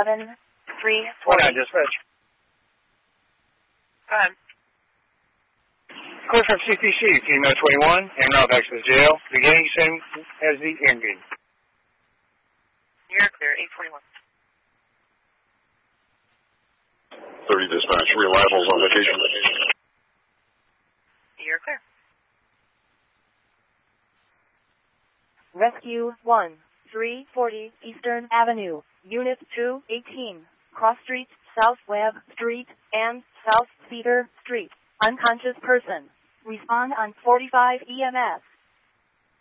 11, 340. Dispatch. Go ahead. Call from CPC, female 21, en route back to the jail, beginning same as the ending. You're clear, 841. 30 dispatch, re-arrivals on location. You're clear. Rescue 1, 340 Eastern Avenue, Unit 218, Cross Street, South Webb Street, and South Cedar Street. Unconscious person. Respond on 45 EMS.